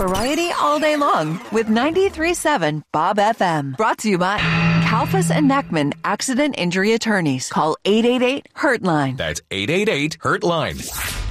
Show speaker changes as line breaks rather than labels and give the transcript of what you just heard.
variety all day long with 93.7 Bob FM. Brought to you by Kalfas and Neckman Accident Injury Attorneys. Call 888-HURT-LINE.
That's 888-HURT-LINE.